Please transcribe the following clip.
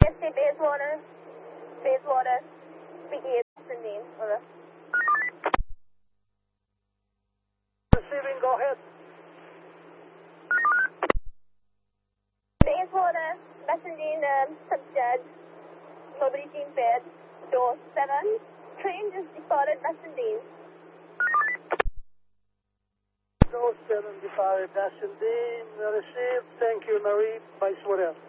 AFC Bayswater. Bayswater. Speaking Aberdeen. Over. Receiving, go ahead. Bayswater. Aberdeen, subject. Nobody team bed. Door 7. Train just departed Aberdeen. Door 7 departed Aberdeen. Received. Thank you, Marie. Bayswater.